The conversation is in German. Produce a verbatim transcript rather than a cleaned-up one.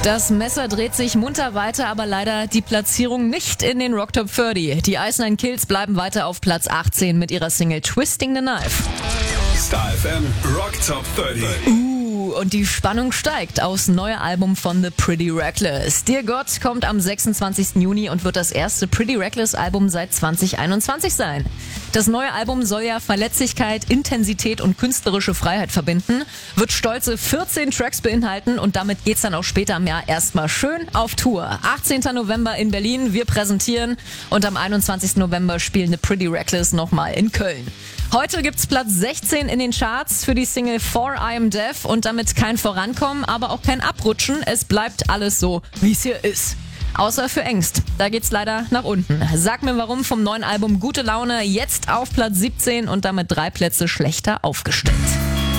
Das Messer dreht sich munter weiter, aber leider die Platzierung nicht in den Rock Top dreißig. Die Ice Nine Kills bleiben weiter auf Platz achtzehn mit ihrer Single Twisting the Knife. Star F M Rock Top dreißig. Uh, und die Spannung steigt aufs neue Album von The Pretty Reckless. Dear God kommt am sechsundzwanzigsten Juni und wird das erste Pretty Reckless Album seit zwanzig einundzwanzig sein. Das neue Album soll ja Verletzlichkeit, Intensität und künstlerische Freiheit verbinden, wird stolze vierzehn Tracks beinhalten und damit geht's dann auch später im Jahr erstmal schön auf Tour. achtzehnten November in Berlin, wir präsentieren und am einundzwanzigsten November spielen The Pretty Reckless nochmal in Köln. Heute gibt's Platz sechzehn in den Charts für die Single For I Am Deaf und damit kein Vorankommen, aber auch kein Abrutschen. Es bleibt alles so, wie es hier ist. Außer für Ängst. Da geht's leider nach unten. Sag mir warum vom neuen Album Gute Laune jetzt auf Platz siebzehn und damit drei Plätze schlechter aufgestellt.